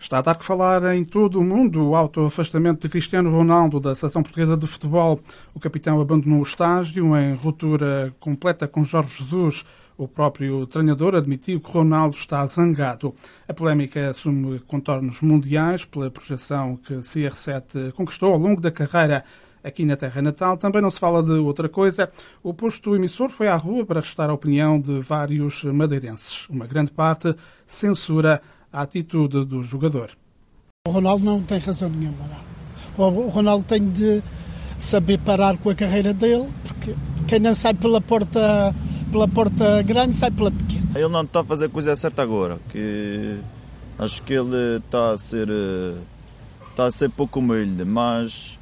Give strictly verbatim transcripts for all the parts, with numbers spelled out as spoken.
Está a dar que falar em todo o mundo o autoafastamento de Cristiano Ronaldo da Seleção Portuguesa de Futebol. O capitão abandonou o estágio em ruptura completa com Jorge Jesus. O próprio treinador admitiu que Ronaldo está zangado. A polémica assume contornos mundiais pela projeção que C R sete conquistou ao longo da carreira. Aqui na terra natal também não se fala de outra coisa. O posto emissor foi à rua para restar a opinião de vários madeirenses. Uma grande parte censura a atitude do jogador. O Ronaldo não tem razão nenhuma, não. O Ronaldo tem de saber parar com a carreira dele, porque quem não sai pela porta, pela porta grande, sai pela pequena. Ele não está a fazer a coisa certa agora, que acho que ele está a ser, está a ser pouco humilde, mas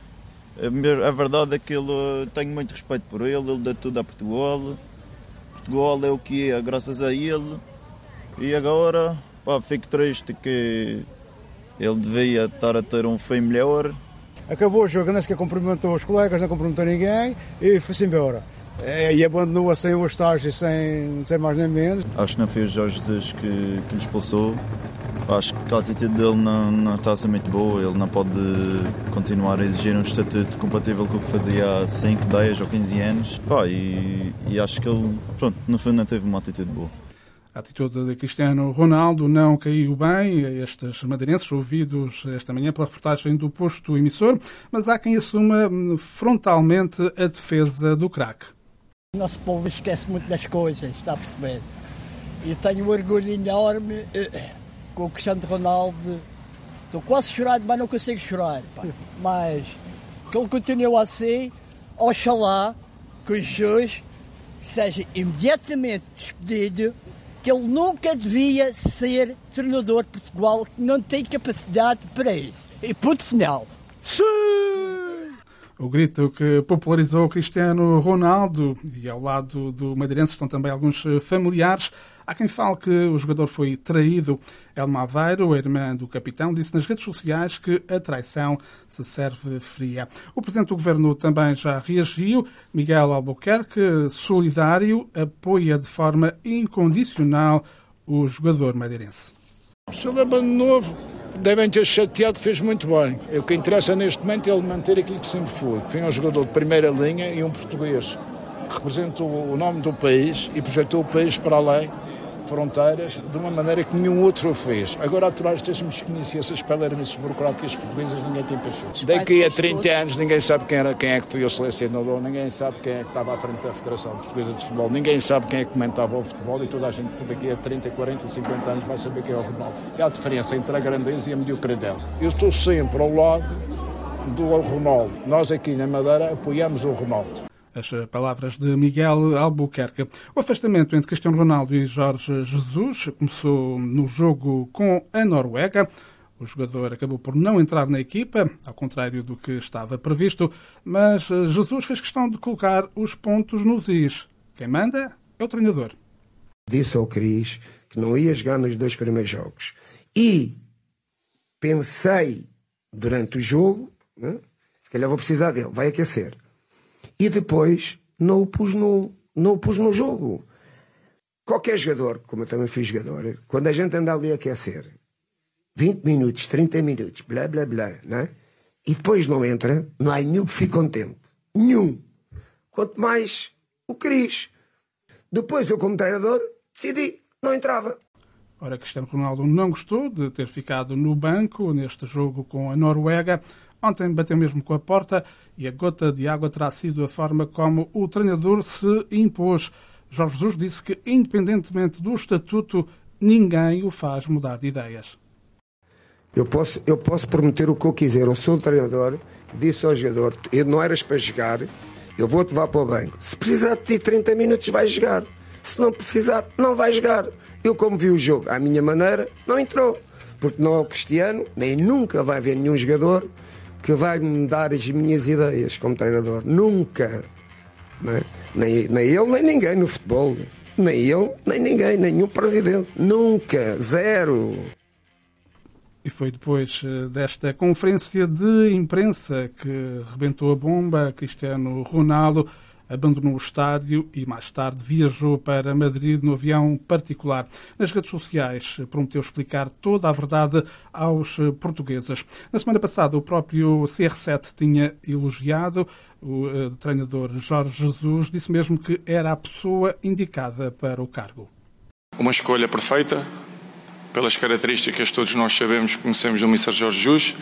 a verdade é que ele, tenho muito respeito por ele, ele dá tudo a Portugal. Portugal é o que é, graças a ele, e agora... Pá, fico triste que ele devia estar a ter um fim melhor. Acabou o jogo, nem sequer cumprimentou os colegas, não cumprimentou ninguém e foi-se embora. E abandonou-a sem o estágio, sem, sem mais nem menos. Acho que não foi o Jorge Jesus que, que lhe expulsou. Acho que a atitude dele não, não está a ser muito boa. Ele não pode continuar a exigir um estatuto compatível com o que fazia há cinco, dez ou quinze anos. Pá, e, e acho que ele, pronto, no fundo não teve uma atitude boa. A atitude de Cristiano Ronaldo não caiu bem a estes madeirenses ouvidos esta manhã pela reportagem do posto emissor, mas há quem assuma frontalmente a defesa do craque. O nosso povo esquece muito das coisas, está a perceber? E tenho um orgulho enorme com o Cristiano Ronaldo. Estou quase chorado, mas não consigo chorar. Pá. Mas que ele continue assim, oxalá que o Jesus seja imediatamente despedido, que ele nunca devia ser treinador de Portugal, que não tem capacidade para isso. E ponto final. Sim! O grito que popularizou Cristiano Ronaldo, e ao lado do madeirense estão também alguns familiares. Há quem fale que o jogador foi traído. Elma Aveiro, a irmã do capitão, disse nas redes sociais que a traição se serve fria. O presidente do governo também já reagiu. Miguel Albuquerque, solidário, apoia de forma incondicional o jogador madeirense. O senhor abandonou, devem ter chateado, fez muito bem. O que interessa neste momento é ele manter aquilo que sempre foi, que foi um jogador de primeira linha e um português que representa o nome do país e projetou o país para além fronteiras de uma maneira que nenhum outro o fez. Agora aturar estas mesquinices, essas palermices burocráticas portuguesas, ninguém tem paixão. Daqui a trinta anos ninguém sabe quem, era, quem é que foi o selecionador, ninguém sabe quem é que estava à frente da Federação Portuguesa de Futebol, ninguém sabe quem é que comentava o futebol e toda a gente daqui a trinta, quarenta, cinquenta anos vai saber quem é o Ronaldo. E há a diferença entre a grandeza e a mediocridade dela. Eu estou sempre ao lado do Ronaldo. Nós aqui na Madeira apoiamos o Ronaldo. As palavras de Miguel Albuquerque. O afastamento entre Cristiano Ronaldo e Jorge Jesus começou no jogo com a Noruega. O jogador acabou por não entrar na equipa, ao contrário do que estava previsto, mas Jesus fez questão de colocar os pontos nos is. Quem manda é o treinador. Disse ao Cris que não ia jogar nos dois primeiros jogos. E pensei durante o jogo, né, se calhar vou precisar dele, vai aquecer. E depois não o pus no, não o pus no jogo. Qualquer jogador, como eu também fui jogador, quando a gente anda ali a aquecer, vinte minutos, trinta minutos, blá blá blá, né? E depois não entra, não há nenhum que fique contente. Nenhum. Quanto mais o Cris. Depois eu, como treinador, decidi, não entrava. Ora, Cristiano Ronaldo não gostou de ter ficado no banco neste jogo com a Noruega. Ontem bateu mesmo com a porta e a gota de água terá sido a forma como o treinador se impôs. Jorge Jesus disse que, independentemente do estatuto, ninguém o faz mudar de ideias. Eu posso, eu posso prometer o que eu quiser. Eu sou o treinador, disse ao jogador, eu não eras para jogar, eu vou-te levar para o banco. Se precisar de ti trinta minutos, vais jogar. Se não precisar, não vais jogar. Eu, como vi o jogo à minha maneira, não entrou. Porque não é o Cristiano, nem nunca vai haver nenhum jogador que vai me dar as minhas ideias como treinador. Nunca. Não é? nem, nem ele, nem ninguém no futebol. Nem ele, nem ninguém, nenhum presidente. Nunca. Zero. E foi depois desta conferência de imprensa que rebentou a bomba. Cristiano Ronaldo abandonou o estádio e mais tarde viajou para Madrid no avião particular. Nas redes sociais prometeu explicar toda a verdade aos portugueses. Na semana passada, o próprio C R sete tinha elogiado o uh, treinador Jorge Jesus, disse mesmo que era a pessoa indicada para o cargo. Uma escolha perfeita, pelas características que todos nós sabemos, conhecemos do mister Jorge Jesus.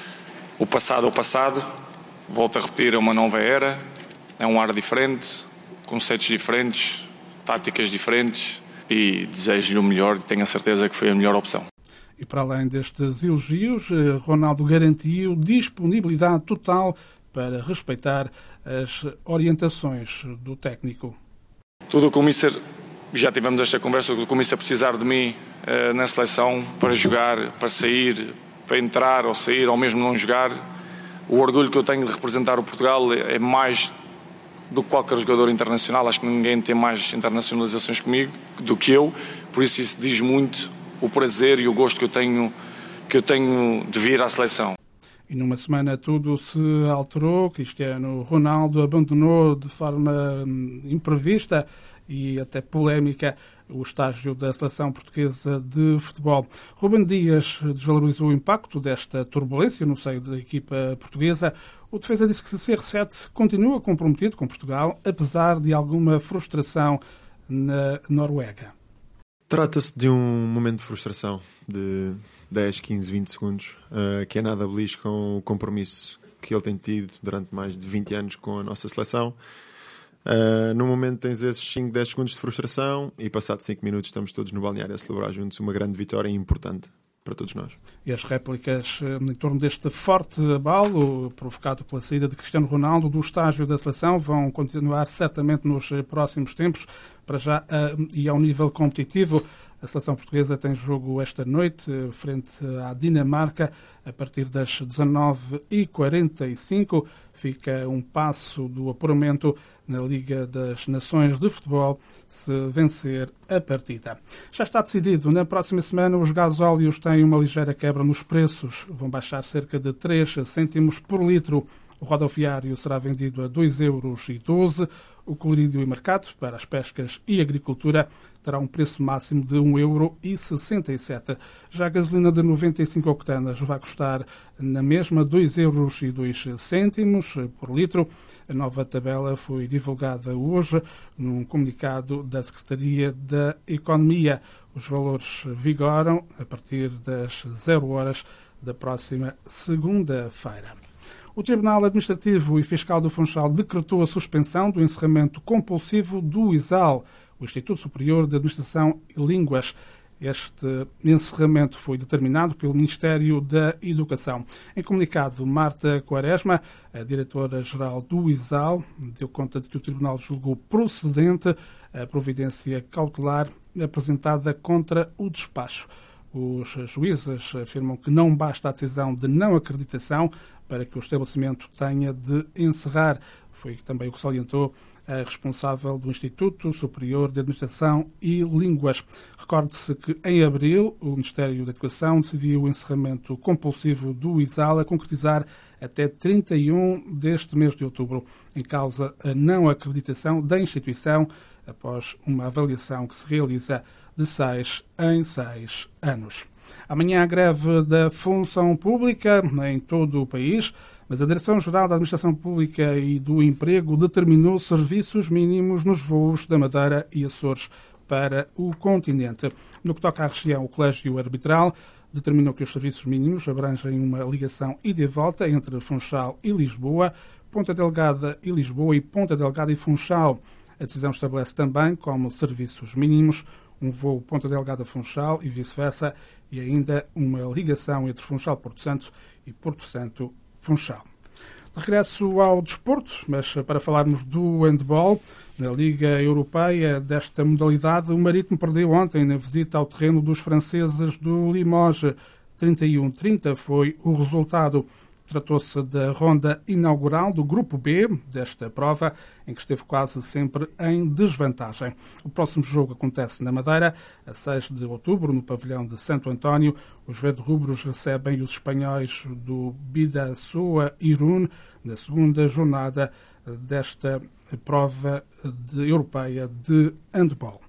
O passado é o passado, volto a repetir, é uma nova era, é um ar diferente, conceitos diferentes, táticas diferentes e desejo-lhe o melhor e tenho a certeza que foi a melhor opção. E para além destes elogios, Ronaldo garantiu disponibilidade total para respeitar as orientações do técnico. Tudo o que o mister, já tivemos esta conversa, tudo o que o mister precisar de mim uh, na seleção, para jogar, para sair, para entrar ou sair, ou mesmo não jogar, o orgulho que eu tenho de representar o Portugal é mais do que qualquer jogador internacional. Acho que ninguém tem mais internacionalizações comigo do que eu, por isso isso diz muito o prazer e o gosto que eu tenho, que eu tenho de vir à seleção. E numa semana tudo se alterou. Cristiano Ronaldo abandonou de forma imprevista e até polémica o estágio da seleção portuguesa de futebol. Ruben Dias desvalorizou o impacto desta turbulência no seio da equipa portuguesa. O defesa disse que o C R sete continua comprometido com Portugal, apesar de alguma frustração na Noruega. Trata-se de um momento de frustração de dez, quinze, vinte segundos, uh, que é nada beliche com o compromisso que ele tem tido durante mais de vinte anos com a nossa seleção. Uh, no momento tens esses cinco, dez segundos de frustração e passados cinco minutos estamos todos no balneário a celebrar juntos uma grande vitória importante para todos nós. E as réplicas em torno deste forte abalo provocado pela saída de Cristiano Ronaldo do estágio da seleção vão continuar certamente nos próximos tempos. Para já, uh, e ao nível competitivo, a seleção portuguesa tem jogo esta noite frente à Dinamarca a partir das dezanove e quarenta e cinco. Fica um passo do apuramento na Liga das Nações de Futebol se vencer a partida. Já está decidido, na próxima semana os gasóleos têm uma ligeira quebra nos preços. Vão baixar cerca de três cêntimos por litro. O rodoviário será vendido a dois euros e doze. O colorido e mercado para as pescas e agricultura terá um preço máximo de um euro e sessenta e sete. Já a gasolina de noventa e cinco octanas vai custar na mesma dois euros e dois cêntimos por litro. A nova tabela foi divulgada hoje num comunicado da Secretaria da Economia. Os valores vigoram a partir das zero horas da próxima segunda-feira. O Tribunal Administrativo e Fiscal do Funchal decretou a suspensão do encerramento compulsivo do I S A L, o Instituto Superior de Administração e Línguas. Este encerramento foi determinado pelo Ministério da Educação. Em comunicado, Marta Quaresma, a diretora-geral do I S A L, deu conta de que o Tribunal julgou procedente a providência cautelar apresentada contra o despacho. Os juízes afirmam que não basta a decisão de não acreditação para que o estabelecimento tenha de encerrar. Foi também o que salientou a responsável do Instituto Superior de Administração e Línguas. Recorde-se que, em abril, o Ministério da Educação decidiu o encerramento compulsivo do I S A L a concretizar até trinta e um deste mês de outubro, em causa a não acreditação da instituição após uma avaliação que se realiza de seis em seis anos. Amanhã a greve da função pública em todo o país, mas a Direção-Geral da Administração Pública e do Emprego determinou serviços mínimos nos voos da Madeira e Açores para o continente. No que toca à região, o Colégio Arbitral determinou que os serviços mínimos abrangem uma ligação ida e volta entre Funchal e Lisboa, Ponta Delgada e Lisboa e Ponta Delgada e Funchal. A decisão estabelece também como serviços mínimos um voo Ponta Delgada-Funchal e vice-versa, e ainda uma ligação entre Funchal-Porto Santo e Porto Santo-Funchal. De regresso ao desporto, mas para falarmos do handball, na Liga Europeia desta modalidade, o Marítimo perdeu ontem na visita ao terreno dos franceses do Limoges. trinta e um a trinta foi o resultado. Tratou-se da ronda inaugural do Grupo B desta prova, em que esteve quase sempre em desvantagem. O próximo jogo acontece na Madeira, a seis de outubro, no pavilhão de Santo António. Os verde-rubros recebem os espanhóis do Bidasoa Irún na segunda jornada desta prova de, europeia de handball.